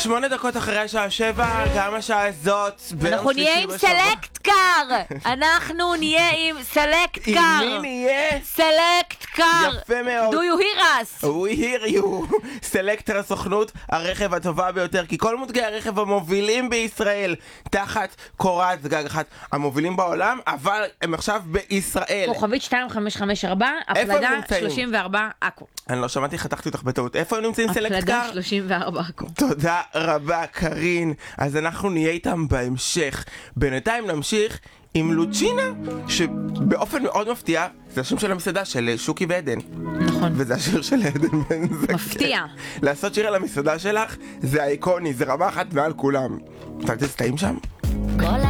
8 דקות אחרי השעה 7, גם השעה הזאת. אנחנו נהיה עם סלקט קאר. אנחנו נהיה עם סלקט קאר. עם מי נהיה? סלקט קאר. יפה מאוד. Do you hear us? We hear you. סלקטר הסוכנות, הרכב הטובה ביותר, כי כל מותגי הרכב המובילים בישראל תחת קורת גג אחת, המובילים בעולם, אבל הם עכשיו בישראל. כוכבית 2554, הפלדה 34 אקו. אני לא שמעתי, חתכתי אותך בטעות. איפה הם נמצאים סלקט הפלדה קאר? 34 אקו. תודה רבה קרין. אז אנחנו נהיה איתם בהמשך. בינתיים נמשיך עם לוצ'ינה, שבאופן מאוד מפתיע זה השם של המסעדה של שוקי ועדן. נכון. וזה השיר של עדן בן זקן. מפתיע. לעשות שיר על המסעדה שלך זה האיקוני, זה רמה אחת מעל כולם. אתה תסתיים שם?